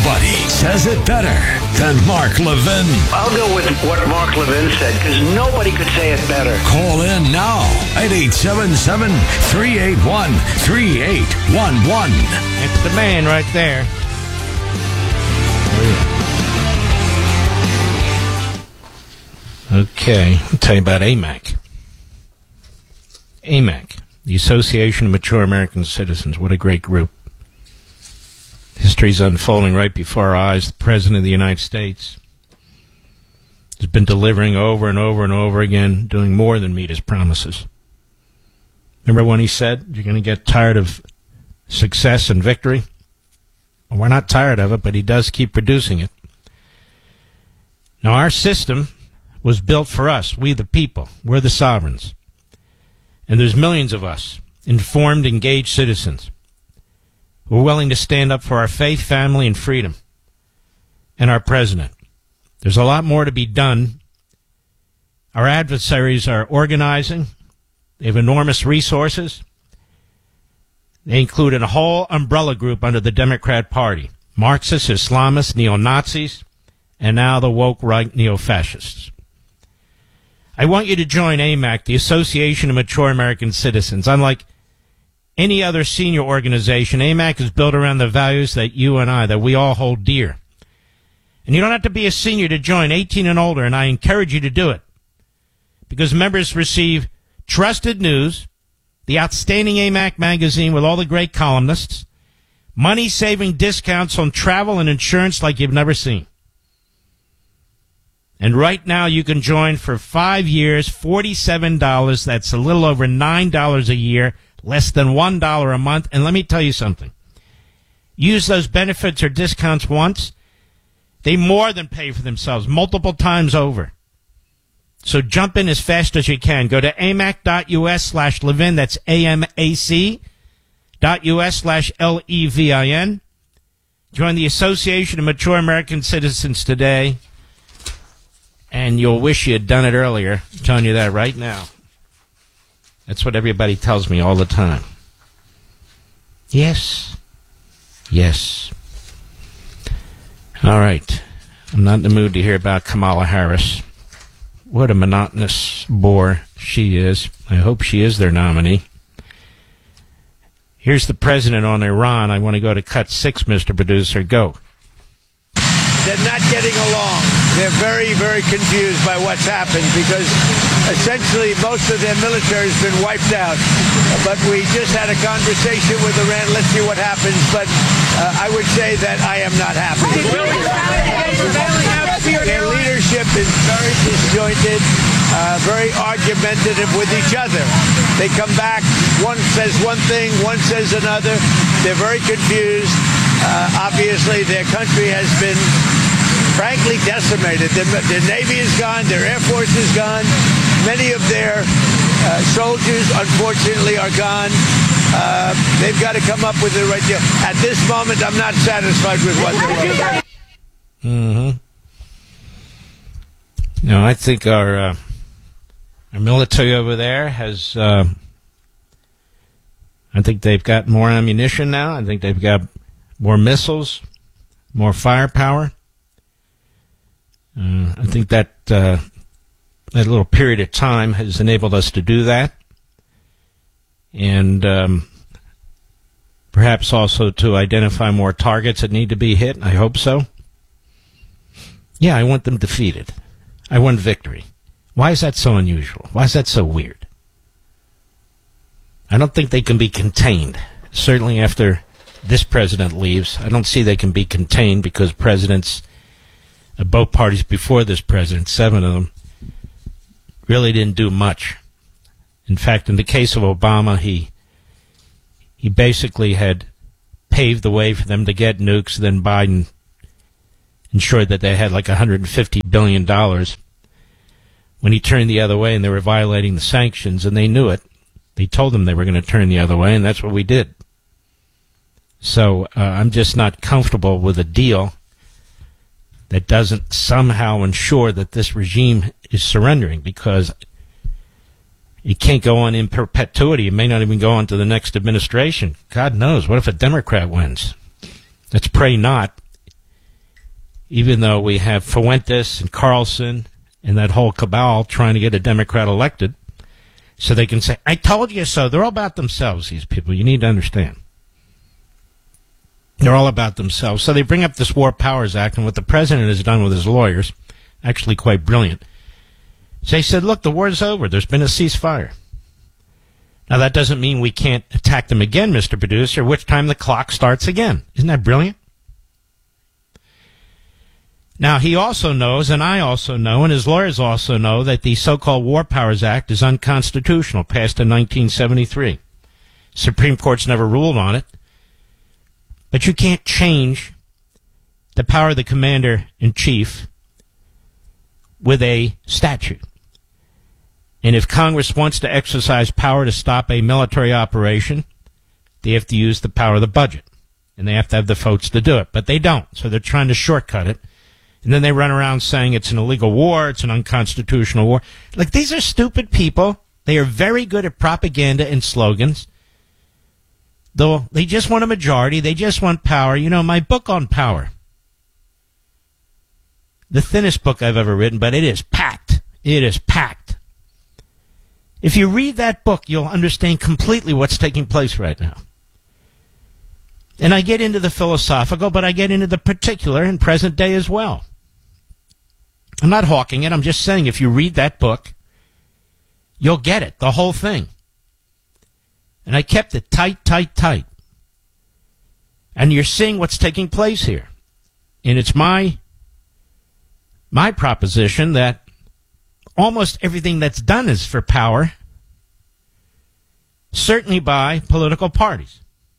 Nobody says it better than Mark Levin. I'll go with what Mark Levin said, because nobody could say it better. Call in now at 877-381-3811. It's the man right there. Okay, I'll tell you about AMAC. AMAC, the Association of Mature American Citizens. What a great group. History's unfolding right before our eyes. The President of the United States has been delivering over and over and over again, doing more than meet his promises. Remember when he said, you're going to get tired of success and victory? Well, we're not tired of it, but he does keep producing it. Now, our system was built for us, we the people. We're the sovereigns. And there's millions of us, informed, engaged citizens. We're willing to stand up for our faith, family, and freedom, and our president. There's a lot more to be done. Our adversaries are organizing. They have enormous resources. They include a whole umbrella group under the Democrat Party: Marxists, Islamists, neo-Nazis, and now the woke right neo-fascists. I want you to join AMAC, the Association of Mature American Citizens. Unlike any other senior organization, AMAC is built around the values that you and I, that we all hold dear. And you don't have to be a senior to join, 18 and older, and I encourage you to do it. Because members receive trusted news, the outstanding AMAC magazine with all the great columnists, money-saving discounts on travel and insurance like you've never seen. And right now you can join for 5 years, $47. That's a little over $9 a year, less than $1 a month. And let me tell you something. Use those benefits or discounts once. They more than pay for themselves multiple times over. So jump in as fast as you can. Go to amac.us/Levin. That's amac.us/LEVIN. Join the Association of Mature American Citizens today. And you'll wish you had done it earlier. I'm telling you that right now. That's what everybody tells me all the time. Yes. Yes. All right. I'm not in the mood to hear about Kamala Harris. What a monotonous bore she is. I hope she is their nominee. Here's the president on Iran. I want to go to cut 6, Mr. Producer. Go. They're not getting along. They're very, very confused by what's happened because essentially most of their military has been wiped out. But we just had a conversation with Iran. Let's see what happens. But I would say that I am not happy. Their leadership is very disjointed, very argumentative with each other. They come back, one says one thing, one says another. They're very confused. Obviously, their country has been, frankly, decimated. Their Navy is gone. Their Air Force is gone. Many of their soldiers, unfortunately, are gone. They've got to come up with the right deal. At this moment, I'm not satisfied with what they're doing. Mm-hmm. No, I think our military over there has... I think they've got more ammunition now. I think they've got more missiles, more firepower. I think that little period of time has enabled us to do that. And perhaps also to identify more targets that need to be hit. I hope so. Yeah, I want them defeated. I want victory. Why is that so unusual? Why is that so weird? I don't think they can be contained. Certainly after this president leaves, I don't see they can be contained because presidents, both parties before this president, 7 of them, really didn't do much. In fact, in the case of Obama, he basically had paved the way for them to get nukes. Then Biden ensured that they had like $150 billion when he turned the other way and they were violating the sanctions, and they knew it. They told them they were going to turn the other way, and that's what we did. So I'm just not comfortable with a deal that doesn't somehow ensure that this regime is surrendering, because it can't go on in perpetuity. It may not even go on to the next administration. God knows. What if a Democrat wins? Let's pray not. even though we have Fuentes and Carlson and that whole cabal trying to get a Democrat elected so they can say, I told you so. They're all about themselves, these people. You need to understand. They're all about themselves. So they bring up this War Powers Act, and what the president has done with his lawyers, actually quite brilliant. So they said, look, the war's over. There's been a ceasefire. Now, that doesn't mean we can't attack them again, Mr. Producer, which time the clock starts again. Isn't that brilliant? Now, he also knows, and I also know, and his lawyers also know, that the so-called War Powers Act is unconstitutional, passed in 1973. Supreme Court's never ruled on it. But you can't change the power of the commander-in-chief with a statute. And if Congress wants to exercise power to stop a military operation, they have to use the power of the budget. And they have to have the votes to do it. But they don't, so they're trying to shortcut it. And then they run around saying it's an illegal war, it's an unconstitutional war. Like, these are stupid people. They are very good at propaganda and slogans. Though they just want a majority, they just want power. You know, my book on power, the thinnest book I've ever written, but it is packed. It is packed. If you read that book, you'll understand completely what's taking place right now. And I get into the philosophical, but I get into the particular in present day as well. I'm not hawking it. I'm just saying if you read that book, you'll get it, the whole thing. And I kept it tight, tight, tight. And you're seeing what's taking place here. And it's my proposition that almost everything that's done is for power, certainly by political parties.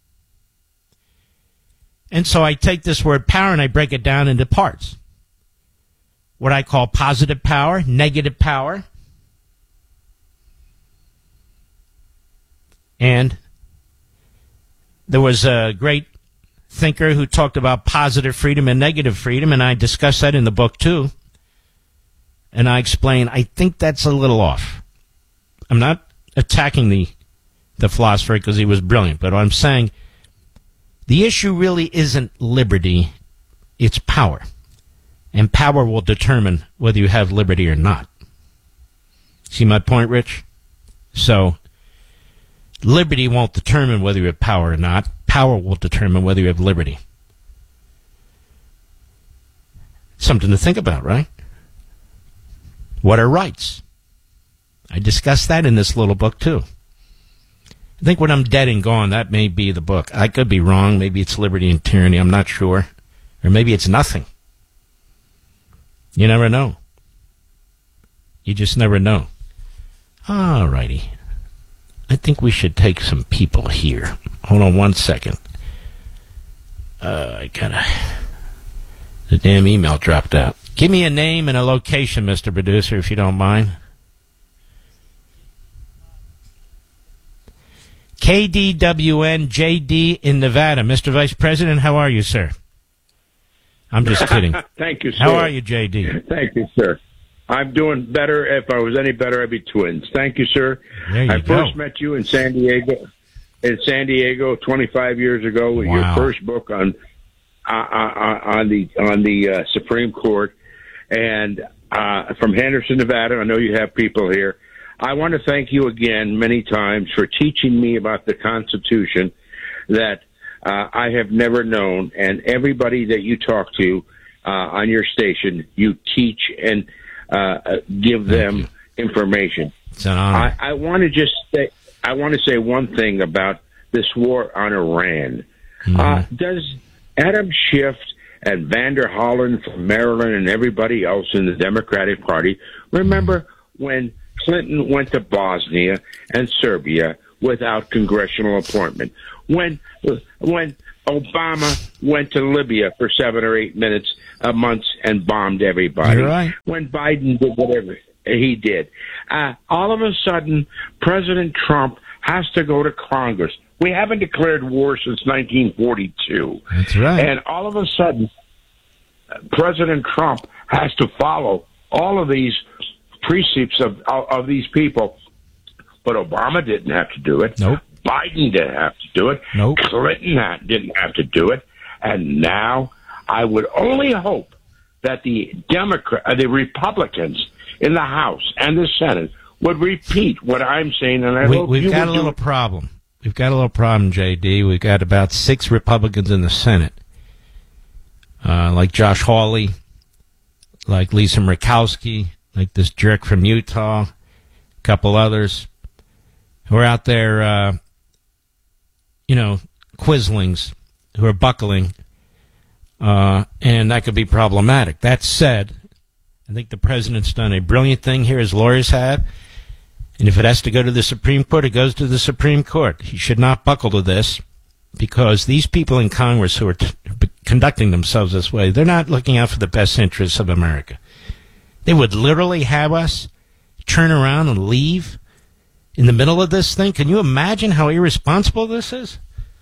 And so I take this word power and I break it down into parts. What I call positive power, negative power, and there was a great thinker who talked about positive freedom and negative freedom, and I discussed that in the book too. And I explain, I think that's a little off. I'm not attacking the philosopher because he was brilliant, but I'm saying the issue really isn't liberty, it's power. And power will determine whether you have liberty or not. See my point, Rich? So, liberty won't determine whether you have power or not. Power will determine whether you have liberty. Something to think about, right? What are rights? I discussed that in this little book, too. I think when I'm dead and gone, that may be the book. I could be wrong. Maybe it's Liberty and Tyranny. I'm not sure. Or maybe it's nothing. You never know. You just never know. All righty. I think we should take some people here. Hold on one second. The damn email dropped out. Give me a name and a location, Mr. Producer, if you don't mind. KDWN-JD in Nevada. Mr. Vice President, how are you, sir? I'm just kidding. Thank you, sir. How are you, JD? Thank you, sir. I'm doing better. If I was any better, I'd be twins. Thank you, sir. There you I go. first met you in San Diego. 25 years ago with Wow. your first book on the Supreme Court, and from Henderson, Nevada. I know you have people here. I want to thank you again many times for teaching me about the Constitution that I have never known, and everybody that you talk to on your station, you teach and give them information. It's an honor. I want to say one thing about this war on Iran. Mm-hmm. Does Adam Schiff and Vander Holland from Maryland and everybody else in the Democratic Party remember when Clinton went to Bosnia and Serbia without congressional appointment? When Obama went to Libya for 7 or 8 months and bombed everybody? You're right. When Biden did whatever he did. All of a sudden, President Trump has to go to Congress. We haven't declared war since 1942. That's right. And all of a sudden, President Trump has to follow all of these precepts of these people. But Obama didn't have to do it. Nope. Biden didn't have to do it. Nope. Clinton didn't have to do it. And now I would only hope that the Republicans in the House and the Senate would repeat what I'm saying. And we've got a little problem. We've got a little problem, J.D. We've got about 6 Republicans in the Senate, like Josh Hawley, like Lisa Murkowski, like this jerk from Utah, a couple others who are out there, quislings, who are buckling, and that could be problematic. That said, I think the president's done a brilliant thing here, as lawyers have. And if it has to go to the Supreme Court, it goes to the Supreme Court. He should not buckle to this, because these people in Congress who are conducting themselves this way, they're not looking out for the best interests of America. They would literally have us turn around and leave in the middle of this thing. Can you imagine how irresponsible this is?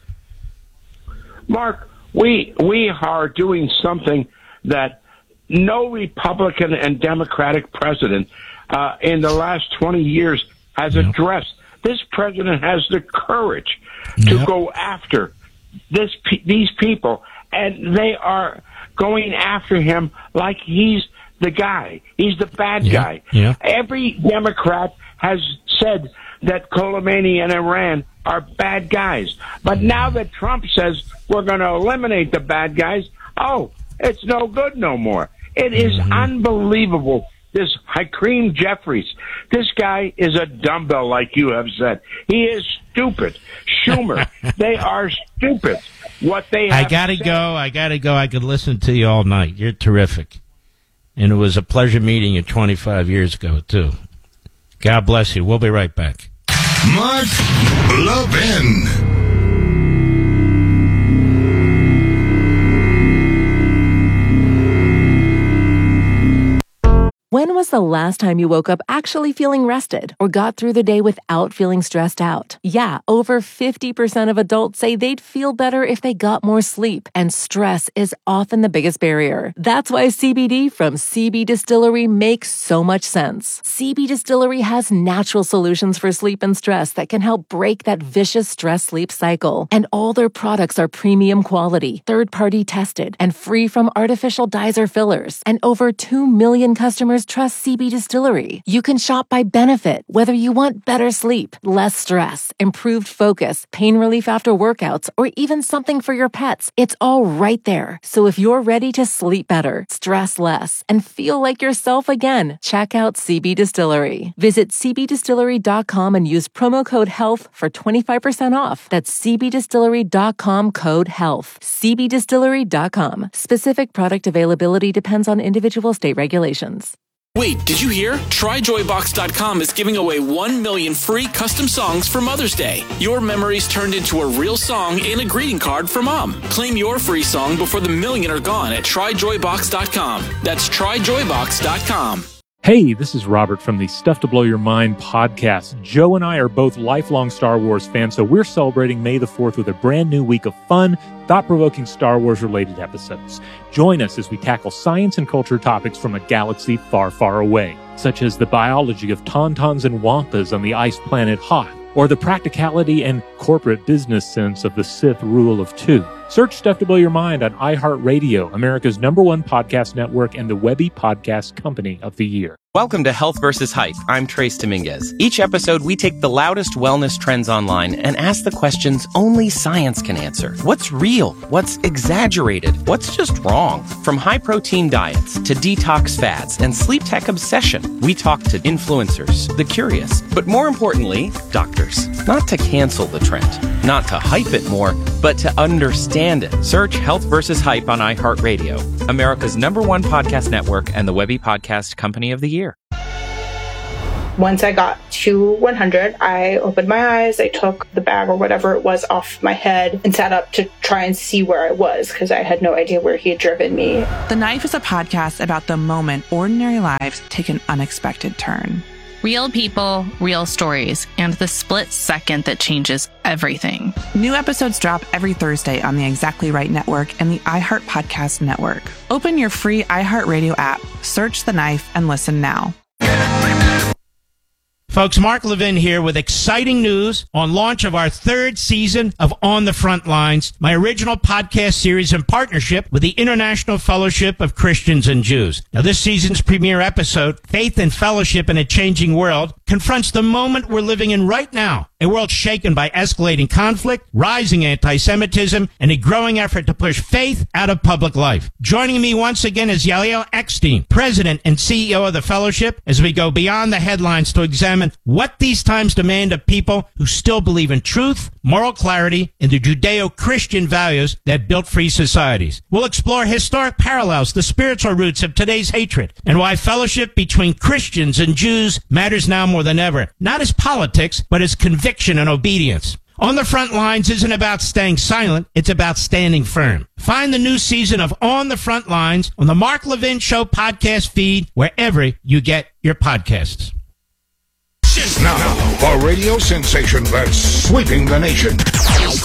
Mark, we are doing something that no Republican and Democratic president in the last 20 years has addressed. This president has the courage to go after these people, and they are going after him like he's the guy. He's the bad guy. Yeah. Every Democrat has said that Soleimani and Iran are bad guys. But now that Trump says we're going to eliminate the bad guys, it's no good no more. It is unbelievable. This Hakeem Jeffries, this guy is a dumbbell, like you have said. He is stupid. Schumer, they are stupid. What they have I gotta go. I could listen to you all night. You're terrific. And it was a pleasure meeting you 25 years ago, too. God bless you. We'll be right back. Mark Levin. When was the last time you woke up actually feeling rested or got through the day without feeling stressed out? Yeah, over 50% of adults say they'd feel better if they got more sleep, and stress is often the biggest barrier. That's why CBD from CB Distillery makes so much sense. CB Distillery has natural solutions for sleep and stress that can help break that vicious stress-sleep cycle. And all their products are premium quality, third-party tested, and free from artificial dyes or fillers. And over 2 million customers trust CB Distillery. You can shop by benefit, whether you want better sleep, less stress, improved focus, pain relief after workouts, or even something for your pets. It's all right there. So if you're ready to sleep better, stress less, and feel like yourself again, check out CB Distillery. Visit cbdistillery.com and use promo code HEALTH for 25% off. That's cbdistillery.com, code HEALTH. cbdistillery.com. Specific product availability depends on individual state regulations. Wait, did you hear? TryJoyBox.com is giving away 1 million free custom songs for Mother's Day. Your memories turned into a real song and a greeting card for Mom. Claim your free song before the million are gone at TryJoyBox.com. That's TryJoyBox.com. Hey, this is Robert from the Stuff to Blow Your Mind podcast. Joe and I are both lifelong Star Wars fans, so we're celebrating May the 4th with a brand new week of fun, thought-provoking Star Wars-related episodes. Join us as we tackle science and culture topics from a galaxy far, far away, such as the biology of tauntauns and wampas on the ice planet Hoth, or the practicality and corporate business sense of the Sith rule of 2. Search Stuff to Blow Your Mind on iHeartRadio, America's #1 podcast network and the Webby Podcast Company of the Year. Welcome to Health vs. Hype. I'm Trace Dominguez. Each episode, we take the loudest wellness trends online and ask the questions only science can answer. What's real? What's exaggerated? What's just wrong? From high-protein diets to detox fads and sleep tech obsession, we talk to influencers, the curious, but more importantly, doctors. Not to cancel the trend, not to hype it more, but to understand it. Search Health vs. Hype on iHeartRadio, America's #1 podcast network and the Webby Podcast Company of the Year. Once I got to 100, I opened my eyes, I took the bag or whatever it was off my head and sat up to try and see where I was because I had no idea where he had driven me. The Knife is a podcast about the moment ordinary lives take an unexpected turn. Real people, real stories, and the split second that changes everything. New episodes drop every Thursday on the Exactly Right Network and the iHeart Podcast Network. Open your free iHeartRadio app, search The Knife, and listen now. Folks, Mark Levin here with exciting news on launch of our third season of On the Front Lines, my original podcast series in partnership with the International Fellowship of Christians and Jews. Now, this season's premiere episode, Faith and Fellowship in a Changing World, confronts the moment we're living in right now, a world shaken by escalating conflict, rising anti-Semitism, and a growing effort to push faith out of public life. Joining me once again is Yael Eckstein, President and CEO of the Fellowship, as we go beyond the headlines to examine what these times demand of people who still believe in truth, moral clarity, and the Judeo-Christian values that built free societies. We'll explore historic parallels, the spiritual roots of today's hatred, and why fellowship between Christians and Jews matters now more than ever, not as politics, but as conviction and obedience. On the Front Lines isn't about staying silent, it's about standing firm. Find the new season of On the Front Lines on the Mark Levin Show podcast feed, wherever you get your podcasts. Now, a radio sensation that's sweeping the nation.